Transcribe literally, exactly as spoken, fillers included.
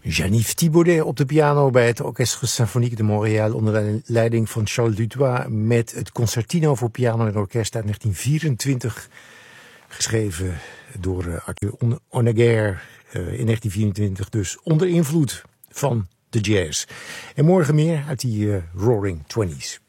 Jean-Yves Thibaudet op de piano bij het Orchestre Symphonique de Montréal onder leiding van Charles Dutoit met het Concertino voor piano en orkest uit negentien vierentwintig, geschreven door Arthur Honegger uh, in negentien vierentwintig, dus onder invloed van de jazz. En morgen meer uit die uh, Roaring Twenties.